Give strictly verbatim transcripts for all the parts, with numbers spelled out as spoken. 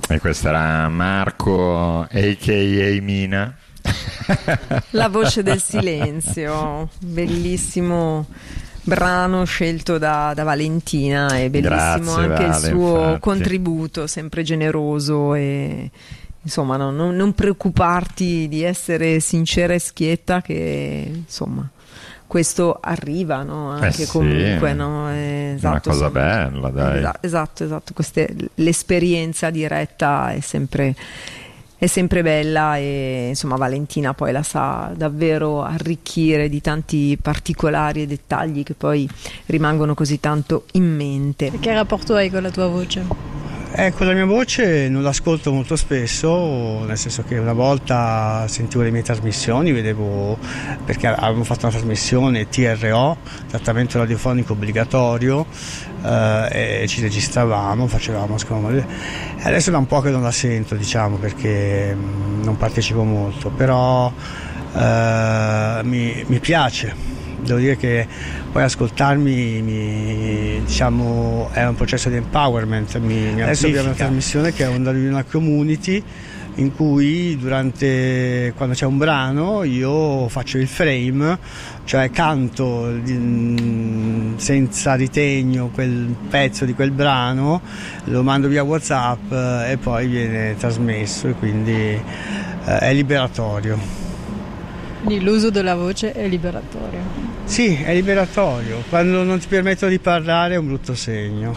E questo era Marco, a k a. Mina. La voce del silenzio, bellissimo brano scelto da, da Valentina, e bellissimo. Grazie, anche Vale, il suo infatti. Contributo, sempre generoso, e insomma no, non, non preoccuparti di essere sincera e schietta, che insomma questo arriva, no? Anche eh sì, comunque, no? Eh, esatto, una cosa insomma, bella, dai. Esatto, esatto, esatto. Queste, l'esperienza diretta è sempre, è sempre bella, e insomma Valentina poi la sa davvero arricchire di tanti particolari e dettagli che poi rimangono così tanto in mente. Che rapporto hai con la tua voce? Eh, con la mia voce non l'ascolto molto spesso, nel senso che una volta sentivo le mie trasmissioni, vedevo, perché avevamo fatto una trasmissione T R O, trattamento radiofonico obbligatorio, eh, e ci registravamo, facevamo scomodo. Adesso da un po' che non la sento, diciamo, perché non partecipo molto, però eh, mi, mi piace. Devo dire che poi ascoltarmi mi, diciamo, è un processo di empowerment, mi, mi adesso abbiamo una trasmissione che è Onda Luna Community, in cui durante, quando c'è un brano, io faccio il frame, cioè canto senza ritegno quel pezzo di quel brano, lo mando via WhatsApp e poi viene trasmesso, e quindi eh, è liberatorio. Quindi l'uso della voce è liberatorio. Sì, è liberatorio. Quando non ti permettono di parlare è un brutto segno.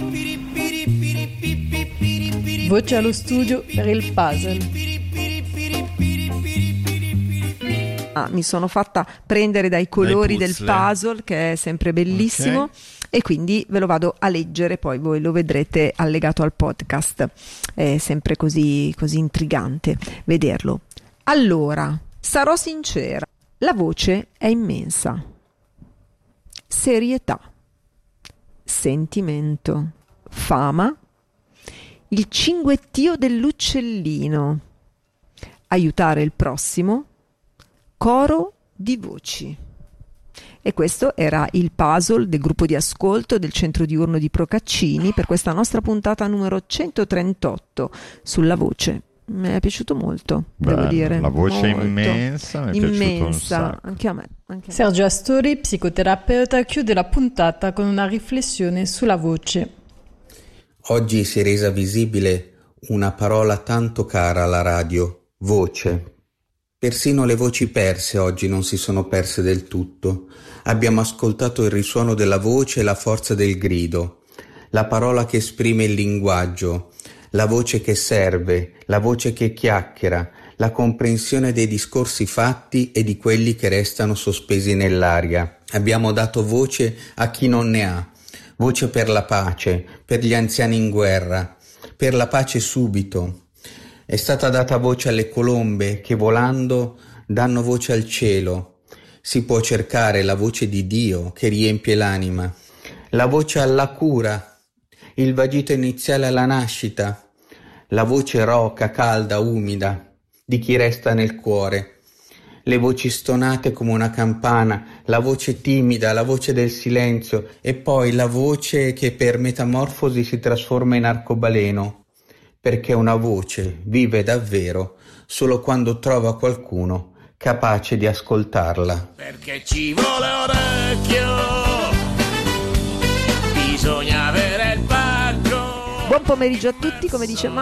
Voce allo studio per il puzzle. Ah, mi sono fatta prendere dai colori del puzzle, che è sempre bellissimo, okay. E quindi ve lo vado a leggere, poi voi lo vedrete allegato al podcast. È sempre così, così intrigante vederlo. Allora, sarò sincera, la voce è immensa. Serietà, sentimento, fama, il cinguettio dell'uccellino, aiutare il prossimo, coro di voci. E questo era il puzzle del gruppo di ascolto del centro diurno di Procaccini per questa nostra puntata numero centotrentotto sulla voce. Mi è piaciuto molto, Bello, devo dire. La voce molto. immensa, mi è immensa, piaciuto un sacco. Anche a me. Anche a me. Sergio Astori, psicoterapeuta, chiude la puntata con una riflessione sulla voce. Oggi si è resa visibile una parola tanto cara alla radio, voce. Persino le voci perse oggi non si sono perse del tutto. Abbiamo ascoltato il risuono della voce e la forza del grido, la parola che esprime il linguaggio, la voce che serve, la voce che chiacchiera, la comprensione dei discorsi fatti e di quelli che restano sospesi nell'aria. Abbiamo dato voce a chi non ne ha, voce per la pace, per gli anziani in guerra, per la pace subito. È stata data voce alle colombe che volando danno voce al cielo. Si può cercare la voce di Dio che riempie l'anima, la voce alla cura, il vagito iniziale alla nascita, la voce roca, calda, umida di chi resta nel cuore, le voci stonate come una campana, la voce timida, la voce del silenzio e poi la voce che per metamorfosi si trasforma in arcobaleno, perché una voce vive davvero solo quando trova qualcuno capace di ascoltarla. Perché ci vuole orecchio, bisogna avere il pacco. Buon pomeriggio a tutti, come dice